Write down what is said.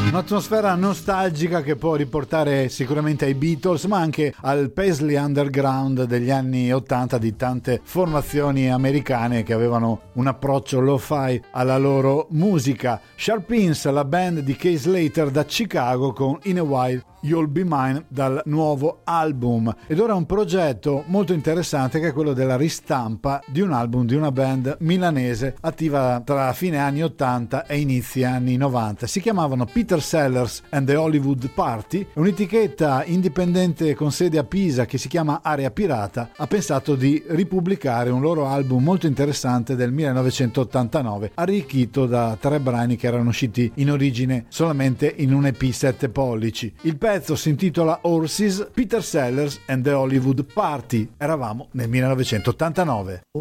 Un'atmosfera nostalgica che può riportare sicuramente ai Beatles, ma anche al Paisley Underground degli anni 80 di tante formazioni americane che avevano un approccio lo-fi alla loro musica. Sharpins, la band di Keith Slater da Chicago, con In a While You'll Be Mine dal nuovo album. Ed ora un progetto molto interessante che è quello della ristampa di un album di una band milanese attiva tra fine anni 80 e inizi anni 90. Si chiamavano Peter Sellers and the Hollywood Party. Un'etichetta indipendente con sede a Pisa che si chiama Area Pirata ha pensato di ripubblicare un loro album molto interessante del 1989, arricchito da 3 brani che erano usciti in origine solamente in un EP 7 pollici. Il pezzo si intitola Horses, Peter Sellers and the Hollywood Party. Eravamo nel 1989.